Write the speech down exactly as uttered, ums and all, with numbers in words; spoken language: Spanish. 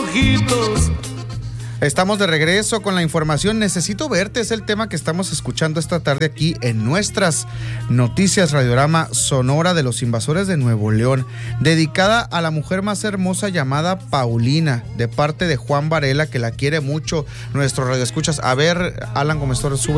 ojitos. Estamos de regreso con la información. Necesito verte, es el tema que estamos escuchando esta tarde aquí en nuestras noticias. Radiorama Sonora de los Invasores de Nuevo León, dedicada a la mujer más hermosa llamada Paulina, de parte de Juan Varela, que la quiere mucho. Nuestro radioescuchas. A ver, Alan Gómez Torres, sube